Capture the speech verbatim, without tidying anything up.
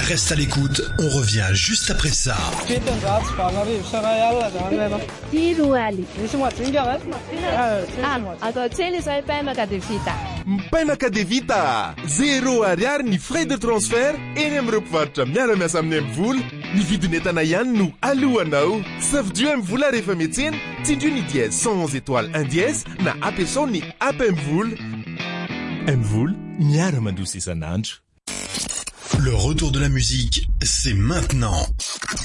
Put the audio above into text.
Reste à l'écoute, on revient juste après ça. Mpainaka devita zéro ariary ny frais de transfert eny amin'ireo mpivarotra miara-miasa amin'ny M-vola. Ny vidin'entana ihany no alohanao. Safidio M-vola rehefa miantsena, tsindrio ny dièse cent onze étoiles un dièse na ampiasao ny app M-vola. M-vola miara-mandroso isan'andro. Le retour de la musique, c'est maintenant.